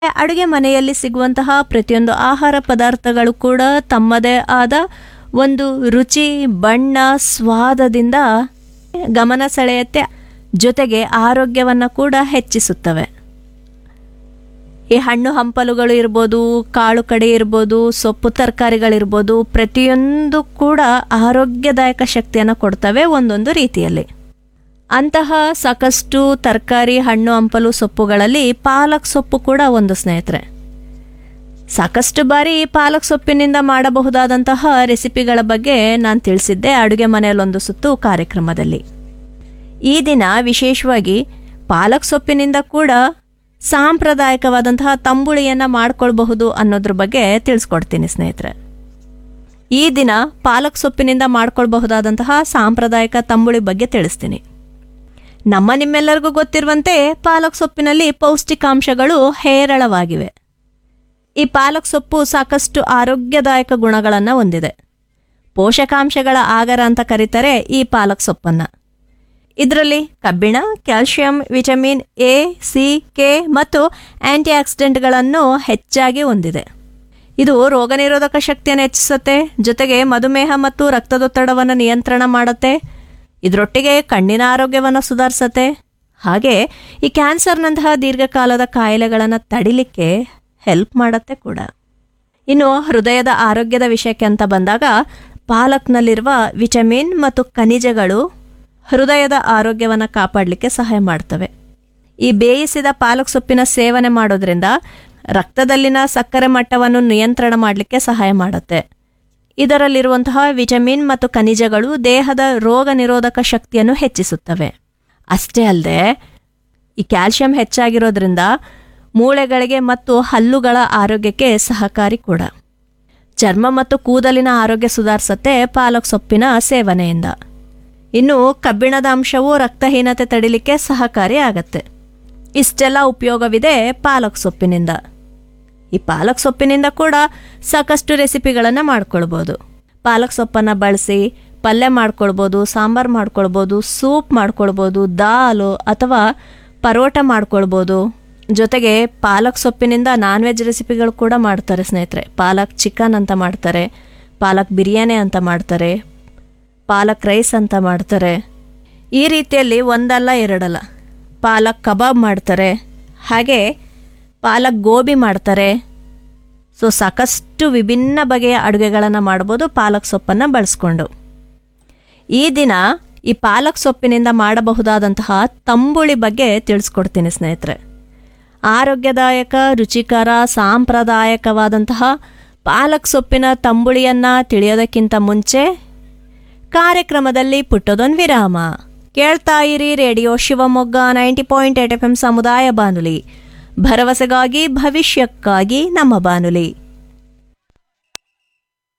ಅಡುಗೆ ಮನೆಯಲ್ಲಿ ಸಿಗುವಂತಹ ಪ್ರತಿಯೊಂದು ಆಹಾರ ಪದಾರ್ಥಗಳು ಕೂಡ ತಮ್ಮದೇ ಆದ ಒಂದು ರುಚಿ, ಬಣ್ಣ, ಸ್ವಾದದಿಂದ ಗಮನ ಸೆಳೆಯುತ್ತೆ, ಜೊತೆಗೆ ಆರೋಗ್ಯವನ್ನು ಕೂಡ ಹೆಚ್ಚಿಸುತ್ತವೆ. ಈ ಹಣ್ಣು ಹಂಪಲುಗಳು ಇರ್ಬೋದು, ಕಾಳು ಕಡಿ ಇರ್ಬೋದು, ಸೊಪ್ಪು ತರಕಾರಿಗಳಿರ್ಬೋದು, ಪ್ರತಿಯೊಂದು ಕೂಡ ಆರೋಗ್ಯದಾಯಕ ಶಕ್ತಿಯನ್ನು ಕೊಡ್ತವೆ ಒಂದೊಂದು ರೀತಿಯಲ್ಲಿ. ಅಂತಹ ಸಾಕಷ್ಟು ತರಕಾರಿ, ಹಣ್ಣು ಹಂಪಲು, ಸೊಪ್ಪುಗಳಲ್ಲಿ ಪಾಲಕ್ ಸೊಪ್ಪು ಕೂಡ ಒಂದು ಸ್ನೇಹಿತರೆ. ಸಾಕಷ್ಟು ಬಾರಿ ಪಾಲಕ್ ಸೊಪ್ಪಿನಿಂದ ಮಾಡಬಹುದಾದಂತಹ ರೆಸಿಪಿಗಳ ಬಗ್ಗೆ ನಾನು ತಿಳಿಸಿದ್ದೆ ಅಡುಗೆ ಮನೆಯಲ್ಲೊಂದು ಸುತ್ತು ಕಾರ್ಯಕ್ರಮದಲ್ಲಿ. ಈ ದಿನ ವಿಶೇಷವಾಗಿ ಪಾಲಕ್ ಸೊಪ್ಪಿನಿಂದ ಕೂಡ ಸಾಂಪ್ರದಾಯಿಕವಾದಂತಹ ತಂಬುಳಿಯನ್ನು ಮಾಡ್ಕೊಳ್ಬಹುದು ಅನ್ನೋದ್ರ ಬಗ್ಗೆ ತಿಳಿಸ್ಕೊಡ್ತೀನಿ ಸ್ನೇಹಿತರೆ. ಈ ದಿನ ಪಾಲಕ್ ಸೊಪ್ಪಿನಿಂದ ಮಾಡ್ಕೊಳ್ಬಹುದಾದಂತಹ ಸಾಂಪ್ರದಾಯಿಕ ತಂಬುಳಿ ಬಗ್ಗೆ ತಿಳಿಸ್ತೀನಿ. ನಿಮ್ಮೆಲ್ಲರಿಗೂ ಗೊತ್ತಿರುವಂತೆ ಪಾಲಕ್ ಸೊಪ್ಪಿನಲ್ಲಿ ಪೌಷ್ಟಿಕಾಂಶಗಳು ಹೇರಳವಾಗಿವೆ. ಈ ಪಾಲಕ್ ಸೊಪ್ಪು ಸಾಕಷ್ಟು ಆರೋಗ್ಯದಾಯಕ ಗುಣಗಳನ್ನು ಹೊಂದಿದೆ. ಪೋಷಕಾಂಶಗಳ ಆಗರ ಅಂತ ಕರೀತಾರೆ ಈ ಪಾಲಕ್ ಸೊಪ್ಪನ್ನು. ಇದರಲ್ಲಿ ಕಬ್ಬಿಣ, calcium, vitamin A, C, K ಮತ್ತು ಆಂಟಿ ಆಕ್ಸಿಡೆಂಟ್ಗಳನ್ನು ಹೆಚ್ಚಾಗಿ ಹೊಂದಿದೆ. ಇದು ರೋಗ ನಿರೋಧಕ ಶಕ್ತಿಯನ್ನು ಹೆಚ್ಚಿಸುತ್ತೆ, ಜೊತೆಗೆ ಮಧುಮೇಹ ಮತ್ತು ರಕ್ತದೊತ್ತಡವನ್ನು ನಿಯಂತ್ರಣ ಮಾಡುತ್ತೆ. ಇದರೊಟ್ಟಿಗೆ ಕಣ್ಣಿನ ಆರೋಗ್ಯವನ್ನು ಸುಧಾರಿಸುತ್ತೆ. ಹಾಗೆ ಈ ಕ್ಯಾನ್ಸರ್ನಂತಹ ದೀರ್ಘಕಾಲದ ಕಾಯಿಲೆಗಳನ್ನು ತಡಿಲಿಕ್ಕೆ ಹೆಲ್ಪ್ ಮಾಡುತ್ತೆ ಕೂಡ. ಇನ್ನು ಹೃದಯದ ಆರೋಗ್ಯದ ವಿಷಯಕ್ಕೆ ಅಂತ ಬಂದಾಗ ಪಾಲಕ್ನಲ್ಲಿರುವ ವಿಟಮಿನ್ ಮತ್ತು ಖನಿಜಗಳು ಹೃದಯದ ಆರೋಗ್ಯವನ್ನು ಕಾಪಾಡಲಿಕ್ಕೆ ಸಹಾಯ ಮಾಡ್ತವೆ. ಈ ಬೇಯಿಸಿದ ಪಾಲಕ್ ಸೊಪ್ಪಿನ ಸೇವನೆ ಮಾಡೋದ್ರಿಂದ ರಕ್ತದಲ್ಲಿನ ಸಕ್ಕರೆ ಮಟ್ಟವನ್ನು ನಿಯಂತ್ರಣ ಮಾಡಲಿಕ್ಕೆ ಸಹಾಯ ಮಾಡುತ್ತೆ. ಇದರಲ್ಲಿರುವಂತಹ ವಿಟಮಿನ್ ಮತ್ತು ಖನಿಜಗಳು ದೇಹದ ರೋಗ ನಿರೋಧಕ ಶಕ್ತಿಯನ್ನು ಹೆಚ್ಚಿಸುತ್ತವೆ. ಅಷ್ಟೇ ಅಲ್ಲದೆ ಈ ಕ್ಯಾಲ್ಶಿಯಂ ಹೆಚ್ಚಾಗಿರೋದ್ರಿಂದ ಮೂಳೆಗಳಿಗೆ ಮತ್ತು ಹಲ್ಲುಗಳ ಆರೋಗ್ಯಕ್ಕೆ ಸಹಕಾರಿ ಕೂಡ. ಚರ್ಮ ಮತ್ತು ಕೂದಲಿನ ಆರೋಗ್ಯ ಸುಧಾರಿಸುತ್ತೆ ಪಾಲಕ್ ಸೊಪ್ಪಿನ ಸೇವನೆಯಿಂದ. ಇನ್ನು ಕಬ್ಬಿಣದ ಅಂಶವು ರಕ್ತಹೀನತೆ ತಡಿಲಿಕ್ಕೆ ಸಹಕಾರಿ ಆಗತ್ತೆ. ಇಷ್ಟೆಲ್ಲ ಉಪಯೋಗವಿದೆ ಪಾಲಕ್ ಸೊಪ್ಪಿನಿಂದ. ಈ ಪಾಲಕ್ ಸೊಪ್ಪಿನಿಂದ ಕೂಡ ಸಾಕಷ್ಟು ರೆಸಿಪಿಗಳನ್ನು ಮಾಡ್ಕೊಳ್ಬೋದು. ಪಾಲಕ್ ಸೊಪ್ಪನ್ನು ಬಳಸಿ ಪಲ್ಯ ಮಾಡ್ಕೊಳ್ಬೋದು, ಸಾಂಬಾರು ಮಾಡ್ಕೊಳ್ಬೋದು, ಸೂಪ್ ಮಾಡ್ಕೊಳ್ಬೋದು, ದಾಲು ಅಥವಾ ಪರೋಟ ಮಾಡ್ಕೊಳ್ಬೋದು. ಜೊತೆಗೆ ಪಾಲಕ್ ಸೊಪ್ಪಿನಿಂದ ನಾನ್ ವೆಜ್ ರೆಸಿಪಿಗಳು ಕೂಡ ಮಾಡ್ತಾರೆ ಸ್ನೇಹಿತರೆ. ಪಾಲಕ್ ಚಿಕನ್ ಅಂತ ಮಾಡ್ತಾರೆ, ಪಾಲಕ್ ಬಿರಿಯಾನಿ ಅಂತ ಮಾಡ್ತಾರೆ, ಪಾಲಕ್ ರೈಸ್ ಅಂತ ಮಾಡ್ತಾರೆ. ಈ ರೀತಿಯಲ್ಲಿ ಒಂದಲ್ಲ ಎರಡಲ್ಲ ಪಾಲಕ್ ಕಬಾಬ್ ಮಾಡ್ತಾರೆ, ಹಾಗೆ ಪಾಲಕ್ ಗೋಬಿ ಮಾಡ್ತಾರೆ. ಸೊ ಸಾಕಷ್ಟು ವಿಭಿನ್ನ ಬಗೆಯ ಅಡುಗೆಗಳನ್ನು ಮಾಡ್ಬೋದು ಪಾಲಕ್ ಸೊಪ್ಪನ್ನು ಬಳಸ್ಕೊಂಡು. ಈ ದಿನ ಈ ಪಾಲಕ್ ಸೊಪ್ಪಿನಿಂದ ಮಾಡಬಹುದಾದಂತಹ ತಂಬುಳಿ ಬಗ್ಗೆ ತಿಳಿಸ್ಕೊಡ್ತೀನಿ ಸ್ನೇಹಿತರೆ. ಆರೋಗ್ಯದಾಯಕ, ರುಚಿಕರ, ಸಾಂಪ್ರದಾಯಿಕವಾದಂತಹ ಪಾಲಕ್ ಸೊಪ್ಪಿನ ತಂಬುಳಿಯನ್ನು ತಿಳಿಯೋದಕ್ಕಿಂತ ಮುಂಚೆ ಕಾರ್ಯಕ್ರಮದಲ್ಲಿ ಪುಟ್ಟದೊಂದು ವಿರಾಮ. ಕೇಳ್ತಾ ಇರಿ ರೇಡಿಯೋ ಶಿವಮೊಗ್ಗ 90.8 FM ಸಮುದಾಯ ಬಾನುಲಿ, ಭರವಸೆಗಾಗಿ ಭವಿಷ್ಯಕ್ಕಾಗಿ ನಮ್ಮ ಬಾನುಲಿ.